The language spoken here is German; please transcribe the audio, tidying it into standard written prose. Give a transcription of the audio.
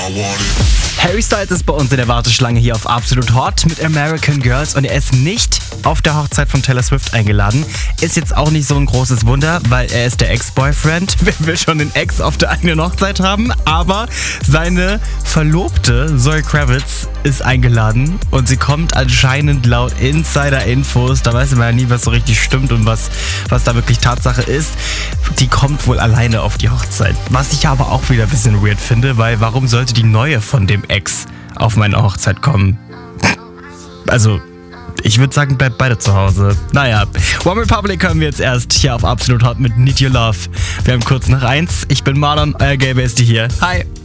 Harry Styles ist bei uns in der Warteschlange hier auf Absolut Hot mit American Girls und er ist nicht auf der Hochzeit von Taylor Swift eingeladen. Ist jetzt auch nicht so ein großes Wunder, weil er ist der Ex-Boyfriend. Wer will schon den Ex auf der eigenen Hochzeit haben? Aber seine Verlobte Zoe Kravitz ist eingeladen und sie kommt anscheinend laut Insider-Infos, da weiß man ja nie, was so richtig stimmt und was da wirklich Tatsache ist. Die kommt wohl alleine auf die Hochzeit. Was ich aber auch wieder ein bisschen weird finde, weil warum sollte die neue von dem Ex auf meine Hochzeit kommen? Also, ich würde sagen, bleibt beide zu Hause. Naja, OneRepublic hören wir jetzt erst hier auf Absolut Hot mit Need Your Love. Wir haben kurz nach 1. Ich bin Marlon, euer Gay Bestie hier. Hi!